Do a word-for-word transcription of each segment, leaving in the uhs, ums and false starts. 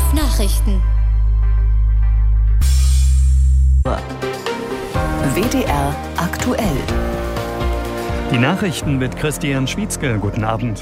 F Nachrichten. W D R aktuell. Die Nachrichten mit Christian Schwietzke. Guten Abend.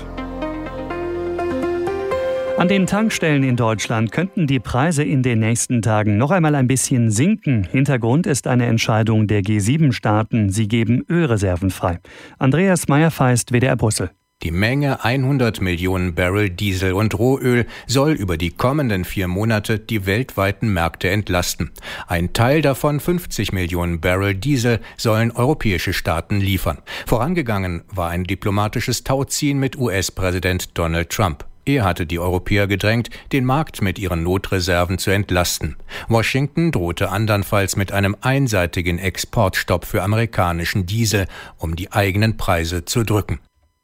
An den Tankstellen in Deutschland könnten die Preise in den nächsten Tagen noch einmal ein bisschen sinken. Hintergrund ist eine Entscheidung der G sieben Staaten. Sie geben Ölreserven frei. Andreas Meyer-Feist, W D R Brüssel. Die Menge hundert Millionen Barrel Diesel und Rohöl soll über die kommenden vier Monate die weltweiten Märkte entlasten. Ein Teil davon, fünfzig Millionen Barrel Diesel, sollen europäische Staaten liefern. Vorangegangen war ein diplomatisches Tauziehen mit U S-Präsident Donald Trump. Er hatte die Europäer gedrängt, den Markt mit ihren Notreserven zu entlasten. Washington drohte andernfalls mit einem einseitigen Exportstopp für amerikanischen Diesel, um die eigenen Preise zu drücken.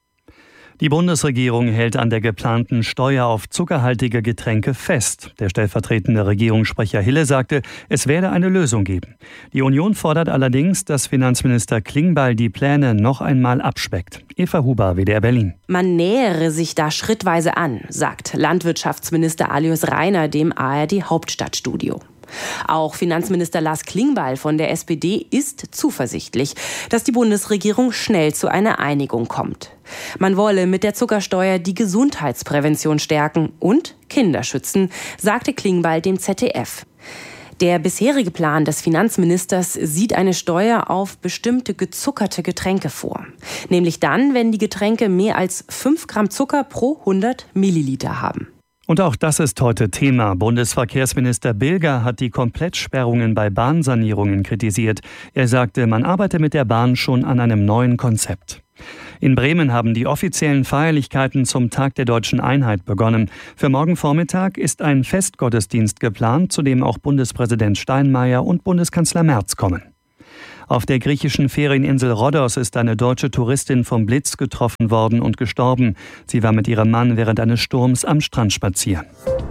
Die Bundesregierung hält an der geplanten Steuer auf zuckerhaltige Getränke fest. Der stellvertretende Regierungssprecher Hille sagte, es werde eine Lösung geben. Die Union fordert allerdings, dass Finanzminister Klingbeil die Pläne noch einmal abspeckt. Eva Huber, W D R Berlin. Man nähere sich da schrittweise an, sagt Landwirtschaftsminister Alois Rainer dem A R D-Hauptstadtstudio. Auch Finanzminister Lars Klingbeil von der S P D ist zuversichtlich, dass die Bundesregierung schnell zu einer Einigung kommt. Man wolle mit der Zuckersteuer die Gesundheitsprävention stärken und Kinder schützen, sagte Klingbeil dem Z D F. Der bisherige Plan des Finanzministers sieht eine Steuer auf bestimmte gezuckerte Getränke vor. Nämlich dann, wenn die Getränke mehr als fünf Gramm Zucker pro hundert Milliliter haben. Und auch das ist heute Thema. Bundesverkehrsminister Bilger hat die Komplettsperrungen bei Bahnsanierungen kritisiert. Er sagte, man arbeite mit der Bahn schon an einem neuen Konzept. In Bremen haben die offiziellen Feierlichkeiten zum Tag der Deutschen Einheit begonnen. Für morgen Vormittag ist ein Festgottesdienst geplant, zu dem auch Bundespräsident Steinmeier und Bundeskanzler Merz kommen. Auf der griechischen Ferieninsel Rhodos ist eine deutsche Touristin vom Blitz getroffen worden und gestorben. Sie war mit ihrem Mann während eines Sturms am Strand spazieren.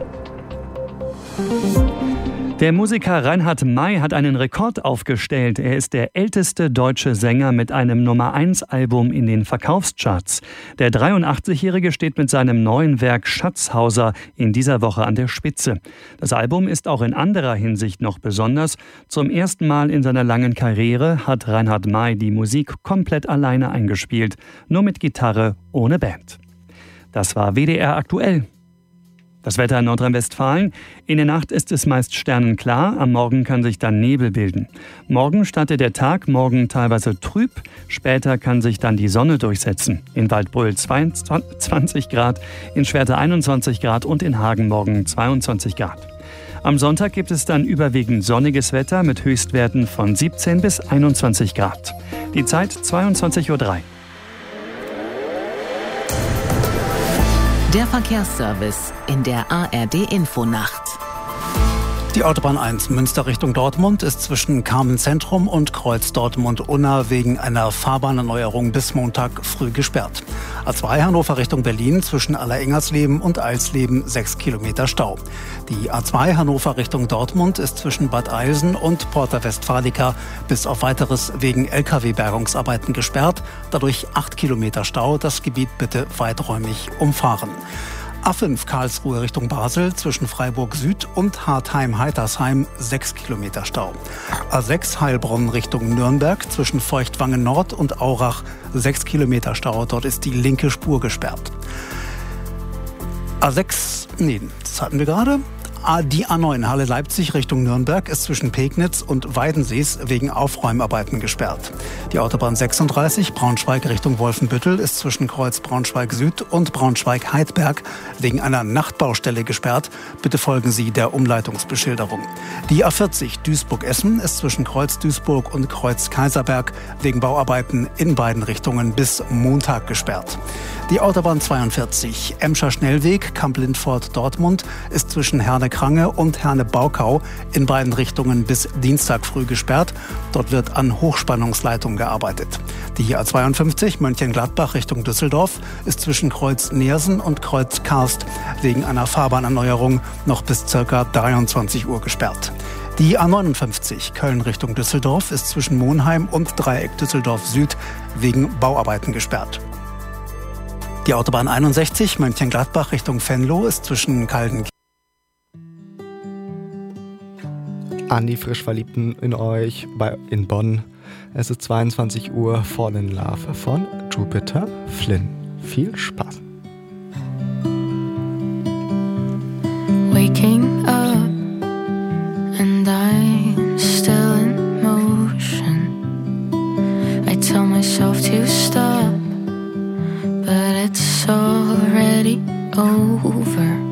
Der Musiker Reinhard May hat einen Rekord aufgestellt. Er ist der älteste deutsche Sänger mit einem Nummer eins Album in den Verkaufscharts. Der dreiundachtzigjährige steht mit seinem neuen Werk Schatzhauser in dieser Woche an der Spitze. Das Album ist auch in anderer Hinsicht noch besonders. Zum ersten Mal in seiner langen Karriere hat Reinhard May die Musik komplett alleine eingespielt. Nur mit Gitarre, ohne Band. Das war W D R aktuell. Das Wetter in Nordrhein-Westfalen. In der Nacht ist es meist sternenklar, am Morgen kann sich dann Nebel bilden. Morgen startet der Tag, morgen teilweise trüb, später kann sich dann die Sonne durchsetzen. In Waldbröl zweiundzwanzig Grad, in Schwerte einundzwanzig Grad und in Hagen morgen zweiundzwanzig Grad. Am Sonntag gibt es dann überwiegend sonniges Wetter mit Höchstwerten von siebzehn bis einundzwanzig Grad. Die Zeit zweiundzwanzig Uhr drei. Der Verkehrsservice in der A R D-Infonacht. Die Autobahn eins Münster Richtung Dortmund ist zwischen Carmen-Zentrum und Kreuz Dortmund-Unna wegen einer Fahrbahnerneuerung bis Montag früh gesperrt. A zwei Hannover Richtung Berlin zwischen Allerengersleben und Eilsleben sechs Kilometer Stau. Die A zwei Hannover Richtung Dortmund ist zwischen Bad Eilsen und Porta Westfalica bis auf weiteres wegen L K W-Bergungsarbeiten gesperrt. Dadurch acht Kilometer Stau. Das Gebiet bitte weiträumig umfahren. A fünf Karlsruhe Richtung Basel zwischen Freiburg Süd und Hartheim-Heitersheim sechs Kilometer Stau. A sechs Heilbronn Richtung Nürnberg zwischen Feuchtwangen Nord und Aurach sechs Kilometer Stau. Dort ist die linke Spur gesperrt. A sechs, nee, das hatten wir gerade. Die A neun Halle Leipzig Richtung Nürnberg ist zwischen Pegnitz und Weidensees wegen Aufräumarbeiten gesperrt. Die Autobahn sechsunddreißig Braunschweig Richtung Wolfenbüttel ist zwischen Kreuz Braunschweig Süd und Braunschweig Heidberg wegen einer Nachtbaustelle gesperrt. Bitte folgen Sie der Umleitungsbeschilderung. Die A vierzig Duisburg-Essen ist zwischen Kreuz Duisburg und Kreuz Kaiserberg wegen Bauarbeiten in beiden Richtungen bis Montag gesperrt. Die Autobahn zweiundvierzig Emscher Schnellweg Kamp-Lindfort Dortmund ist zwischen Herne-Krange und Herne-Baukau in beiden Richtungen bis Dienstag früh gesperrt. Dort wird an Hochspannungsleitungen gearbeitet. Die A zweiundfünfzig Mönchengladbach Richtung Düsseldorf ist zwischen Kreuz Neersen und Kreuz Karst wegen einer Fahrbahnerneuerung noch bis ca. dreiundzwanzig Uhr gesperrt. Die A neunundfünfzig Köln Richtung Düsseldorf ist zwischen Monheim und Dreieck Düsseldorf Süd wegen Bauarbeiten gesperrt. Die Autobahn einundsechzig Mönchengladbach Richtung Venlo ist zwischen Kalden an die Frischverliebten in euch bei, in Bonn. Es ist zweiundzwanzig Uhr, Fall in Love von Jupiter Flynn. Viel Spaß. Waking up and I'm still in motion. I tell myself to stop, but it's already over.